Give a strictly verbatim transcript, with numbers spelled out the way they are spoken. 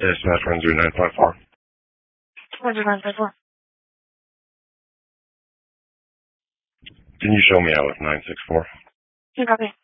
Dispatch one zero nine five four. one zero nine five four. Can you show me out with nine six four? You copy.